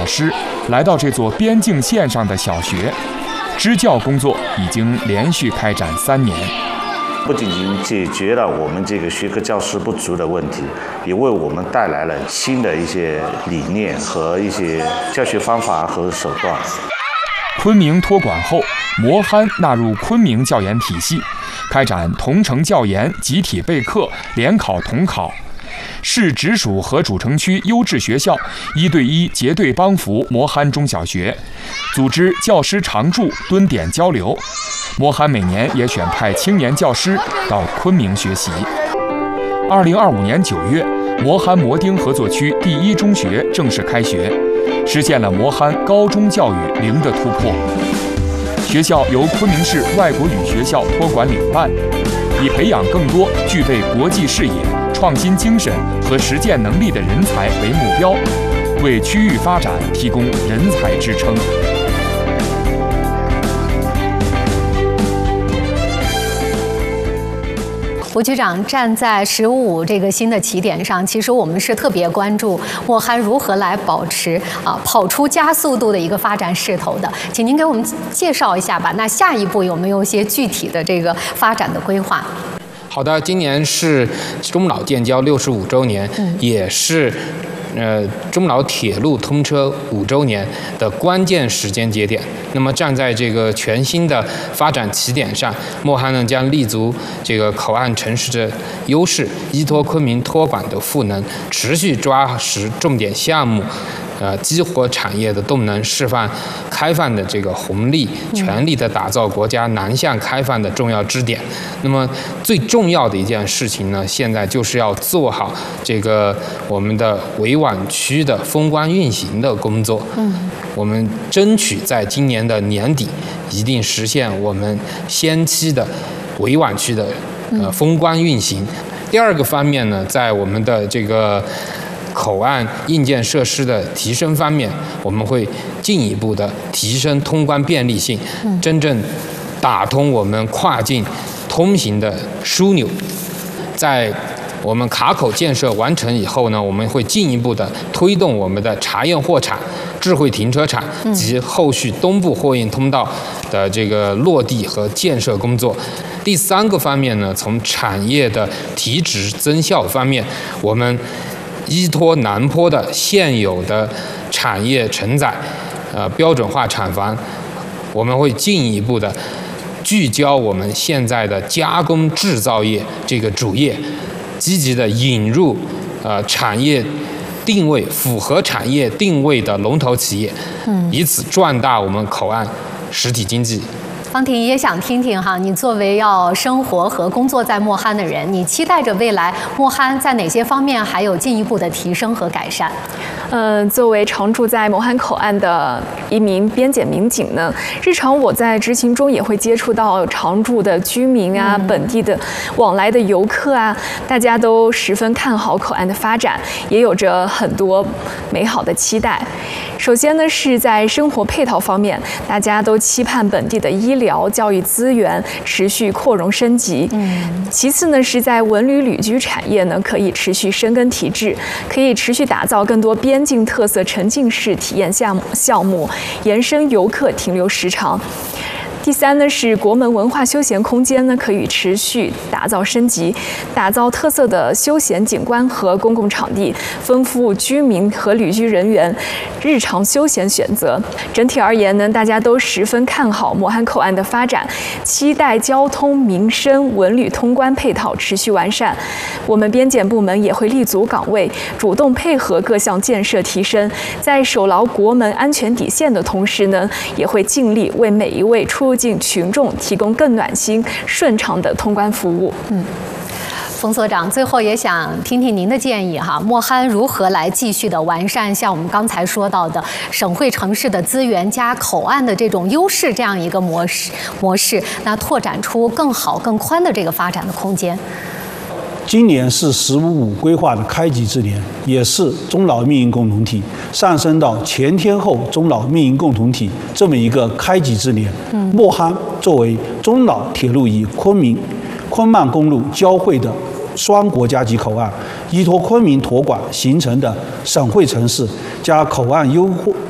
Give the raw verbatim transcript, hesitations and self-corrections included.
老师来到这座边境线上的小学，支教工作已经连续开展三年。 不仅仅解决了我们这个学科教师不足的问题，也为我们带来了新的一些理念和一些教学方法和手段。 昆明托管后，摩憨纳入昆明教研体系，开展同城教研、集体备课、联考统考。市直属和主城区优质学校一对一结对帮扶摩憨中小学，组织教师常驻蹲点交流。摩憨每年也选派青年教师到昆明学习。二零二五年九月，摩憨摩丁合作区第一中学正式开学，实现了摩憨高中教育零的突破。学校由昆明市外国语学校托管领办，以培养更多具备国际视野、创新精神和实践能力的人才为目标，为区域发展提供人才支撑。 吴局长站在“十五五”这个新的起点上，其实我们是特别关注摩憨如何来保持啊跑出加速度的一个发展势头的，请您给我们介绍一下吧。那下一步有没有一些具体的这个发展的规划？ 好的，今年是中老建交六十五周年，嗯、也是呃中老铁路通车五周年的关键时间节点。那么站在这个全新的发展起点上，摩憨呢将立足这个口岸城市的优势，依托昆明托管的赋能，持续抓实重点项目。呃，激活产业的动能，释放开放的这个红利，全力的打造国家南向开放的重要支点。那么最重要的一件事情呢，现在就是要做好这个我们的委婉区的封关运行的工作。嗯，我们争取在今年的年底，一定实现我们先期的委婉区的呃封关运行。第二个方面呢，在我们的这个口岸硬件设施的提升方面，我们会进一步的提升通关便利性，真正打通我们跨境通行的枢纽。在我们卡口建设完成以后呢，我们会进一步的推动我们的查验货场、智慧停车场及后续东部货运通道的这个落地和建设工作。第三个方面呢，从产业的提质增效方面，我们依托南坡的现有的产业承载，呃标准化厂房，我们会进一步的聚焦我们现在的加工制造业这个主业，积极的引入呃产业定位符合产业定位的龙头企业，嗯，以此壮大我们口岸实体经济。 方婷也想听听哈，你作为要生活和工作在摩憨的人，你期待着未来摩憨在哪些方面还有进一步的提升和改善？ 呃，作为常驻在摩憨口岸的一名边检民警呢，日常我在执勤中也会接触到常住的居民啊、嗯、本地的往来的游客啊，大家都十分看好口岸的发展，也有着很多美好的期待。首先呢，是在生活配套方面，大家都期盼本地的医疗、教育资源持续扩容升级。嗯，其次呢，是在文旅旅居产业呢，可以持续深耕提质，可以持续打造更多边境特色沉浸式体验项目，项目延伸游客停留时长。第三呢，是国门文化休闲空间呢，可以持续打造升级，打造特色的休闲景观和公共场地，丰富居民和旅居人员日常休闲选择。整体而言呢，大家都十分看好摩憨口岸的发展，期待交通、民生、文旅通关配套持续完善。我们边检部门也会立足岗位，主动配合各项建设提升，在守牢国门安全底线的同时呢，也会尽力为每一位出入境群众提供更暖心、顺畅的通关服务。嗯， 冯所长，最后也想听听您的建议哈，摩憨如何来继续的完善像我们刚才说到的省会城市的资源加口岸的这种优势这样一个模式模式，那拓展出更好、更宽的这个发展的空间。 今年是“十五五”规划的开局之年，也是中老命运共同体上升到前天后中老命运共同体这么一个开局之年。嗯，摩憨作为中老铁路与昆明、昆曼公路交汇的双国家级口岸，依托昆明托管形成的省会城市加口岸优